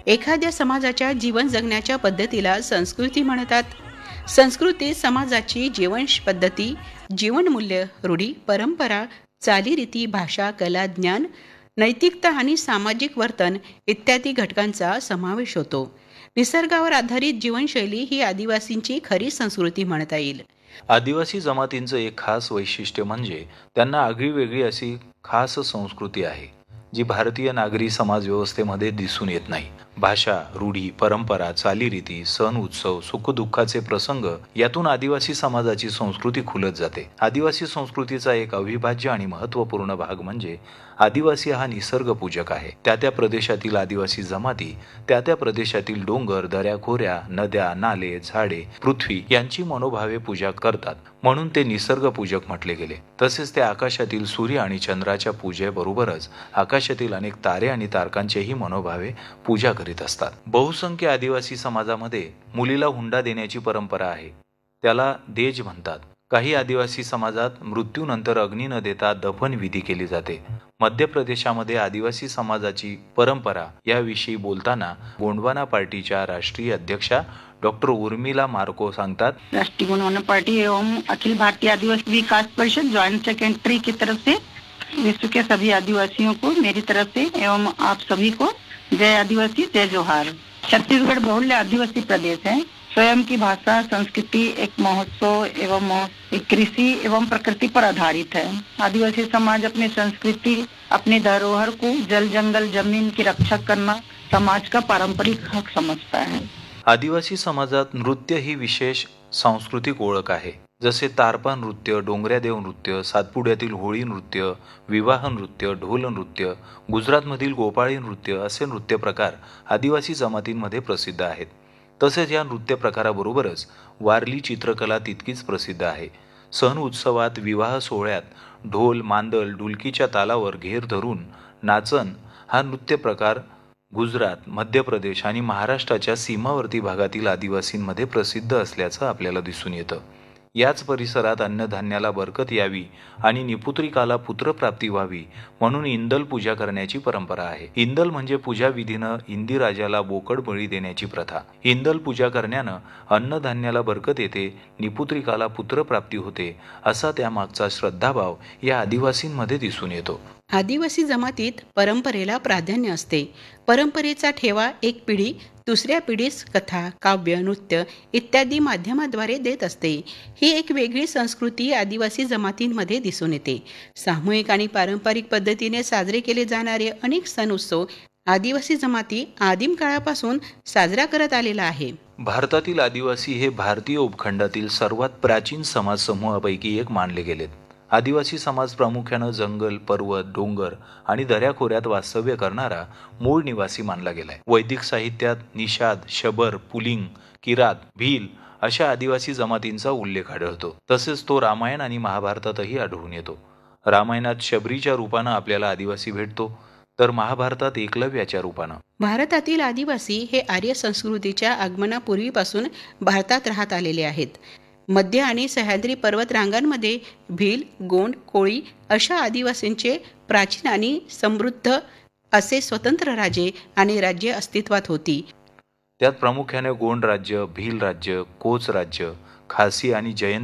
एखाद्या समाजाच्या जीवन जगण्याच्या पद्धतीला संस्कृती म्हणतात. संस्कृती समाजाची जीवन पद्धती, जीवनमूल्य, रूढी, परंपरा, चालीरीती, भाषा, कला, ज्ञान, नैतिकता आणि सामाजिक वर्तन इत्यादी घटकांचा समावेश होतो. निसर्गावर आधारित जीवनशैली ही आदिवासींची खरी संस्कृती म्हणता येईल. आदिवासी जमातींचं एक खास वैशिष्ट्य म्हणजे त्यांना आगळीवेगळी अशी खास संस्कृती आहे, जी भारतीय नागरी समाज व्यवस्थेमध्ये दिसून येत नाही. भाषा, रूढी, परंपरा, चालीरीती, सण, उत्सव, सुखदुःखाचे प्रसंग यातून आदिवासी समाजाची संस्कृती खुलत जाते. आदिवासी संस्कृतीचा एक अविभाज्य आणि महत्त्वपूर्ण भाग म्हणजे आदिवासी हा निसर्ग पूजक आहे. त्या त्या प्रदेशातील आदिवासी जमाती त्या त्या प्रदेशातील डोंगर, दऱ्या, खोऱ्या, नद्या, नाले, झाडे, पृथ्वी यांची मनोभावे पूजा करतात, म्हणून ते निसर्ग पूजक म्हटले गेले. तसेच ते आकाशातील सूर्य आणि चंद्राच्या पूजेबरोबरच आकाशातील अनेक तारे आणि तारकांचेही मनोभावे पूजा करीत असतात. बहुसंख्य आदिवासी समाजामध्ये मुलीला हुंडा देण्याची परंपरा आहे. त्याला देज म्हणतात. काही आदिवासी समाजात मृत्यूनंतर अग्नी न देता दफन विधी केली जाते. मध्य प्रदेशामध्ये आदिवासी समाजाची परंपरा याविषयी बोलताना गोंडवाना पार्टीच्या राष्ट्रीय अध्यक्षा डॉक्टर उर्मिला मार्को सांगतात, राष्ट्रीय गोंडवाना पार्टी एवं अखिल भारतीय आदिवासी विकास परिषद ज्वाइंट सेक्रेटरी की तरफ से विश्व के सभी आदिवासियों को मेरी तरफ से एवं आप सभी को जय आदिवासी, जय जोहार। छत्तीसगढ़ बहुल्य आदिवासी प्रदेश है। स्वयं की भाषा, संस्कृति, एक महोत्सव एवं एक कृषि एवं प्रकृति पर आधारित है। आदिवासी समाज अपनी संस्कृति, अपने धरोहर को, जल, जंगल, जमीन की रक्षा करना समाज का पारंपरिक हक समझता है। आदिवासी समाजात नृत्य ही विशेष सांस्कृतिक ओळख आहे. जसे तारपा नृत्य, डोंगऱ्यादेव नृत्य, सातपुड्यातील होळी नृत्य, विवाह नृत्य, ढोल नृत्य, गुजरातमधील गोपाळी नृत्य असे नृत्य प्रकार आदिवासी जमातींमध्ये प्रसिद्ध आहेत. तसेच या नृत्य प्रकाराबरोबरच वारली चित्रकला तितकीच प्रसिद्ध आहे. सण उत्सवात, विवाह सोहळ्यात ढोल, मांदल, डुलकीच्या तालावर घेर धरून नाचन हा नृत्य प्रकार गुजरात, मध्य प्रदेश आणि महाराष्ट्राच्या सीमावर्ती भागातील आदिवासींमध्ये प्रसिद्ध असल्याचं आपल्याला दिसून येतं. याच परिसरात अन्नधान्याला बरकत यावी आणि निपुत्रिकाला पुत्रप्राप्ती व्हावी म्हणून इंदल पूजा करण्याची परंपरा आहे. इंदल म्हणजे पूजा विधीनं इंदिराजाला बोकड बळी देण्याची प्रथा. इंदल पूजा करण्यानं अन्नधान्याला बरकत येते, निपुत्रिकाला पुत्रप्राप्ती होते, असा त्यामागचा श्रद्धाभाव या आदिवासींमध्ये दिसून येतो. आदिवासी जमातीत परंपरेला प्राधान्य असते. परंपरेचा ठेवा एक पिढी दुसऱ्या पिढीस कथा, काव्य, नृत्य इत्यादी माध्यमाद्वारे देत असते. ही एक वेगळी संस्कृती आदिवासी जमातींमध्ये दिसून येते. सामूहिक आणि पारंपरिक पद्धतीने साजरे केले जाणारे अनेक सण उत्सव आदिवासी जमाती आदिम काळापासून साजरा करत आलेला आहे. भारतातील आदिवासी हे भारतीय उपखंडातील सर्वात प्राचीन समाज समूहापैकी एक मानले गेलेत. आदिवासी समाज प्रामुख्यानं जंगल, पर्वत, डोंगर आणि दऱ्याखोऱ्यात वास्तव्य करणारा मूळ निवासी मानला गेलाय. वैदिक साहित्यात निषाद, शबर, पुलिंग, किरात, भील अशा आदिवासी जमातींचा उल्लेख आढळतो. तसेच तो रामायण आणि महाभारतातही आढळून येतो. रामायणात शबरीच्या रूपानं आपल्याला आदिवासी भेटतो, तर महाभारतात एकलव्याच्या रूपानं. भारतातील आदिवासी हे आर्य संस्कृतीच्या आगमनापूर्वीपासून भारतात राहत आलेले आहेत. मध्य आणि सह्याद्री पर्वत रांगांमध्ये भील, गोंड, कोळी अशा आदिवासींचे प्राचीन आणि समृद्ध असे स्वतंत्र राजे आणि राज्य अस्तित्वात होती. त्यात प्रामुख्याने गोंड राज्य, भील राज्य, कोच राज्य, खासी आणि जयंत